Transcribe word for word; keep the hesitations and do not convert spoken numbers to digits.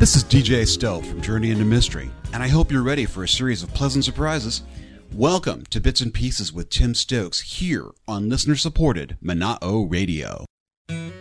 This is D J Stowe from Journey into Mystery, and I hope you're ready for a series of pleasant surprises. Welcome to Bits and Pieces with Tim Stokes here on listener-supported Mana'o Radio.